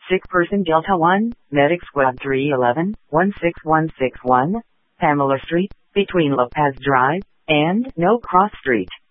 Sick person Delta 1, Medic Squad 311, 16161, Pamela Street, between Lopez Drive and No Cross Street.